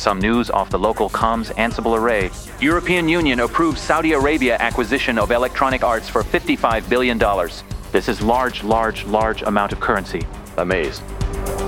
Some news off the local comms Ansible array. European Union approves Saudi Arabia acquisition of Electronic Arts for $55 billion. This is large amount of currency. Amazed.